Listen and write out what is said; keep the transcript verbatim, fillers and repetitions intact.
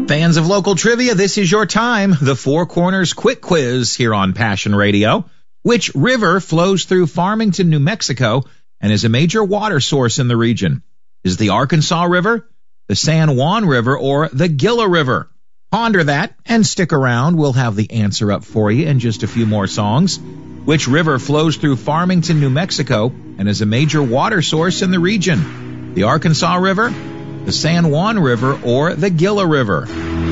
Fans of local trivia, this is your time. The Four Corners Quick Quiz here on Passion Radio. Which river flows through Farmington, New Mexico, and is a major water source in the region? Is it the Arkansas River, the San Juan River, or the Gila River? Ponder that and stick around. We'll have the answer up for you in just a few more songs. Which river flows through Farmington, New Mexico, and is a major water source in the region? The Arkansas River, the San Juan River, or the Gila River?